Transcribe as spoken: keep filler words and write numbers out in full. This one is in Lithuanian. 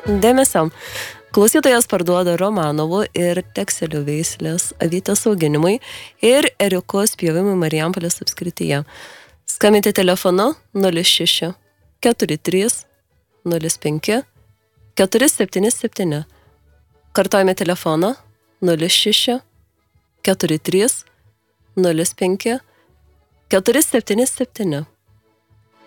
Dėmesio. Klausytojas parduoda Romanovų ir Tekselių veislės avytės auginimui ir ėriukos pjovimui Marijampolės apskrityje. Skambinti telefonu nulis šeši keturi trys nulis penki keturi septyni septyni. Kartojame telefoną nulis šeši keturi trys nulis penki keturi septyni septyni.